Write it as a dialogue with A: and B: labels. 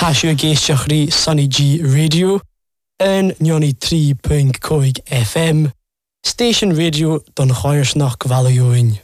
A: Hasio géisteachrí Sunny G Radio en 93.5 FM. Station Radio don Choirsnach Valioin.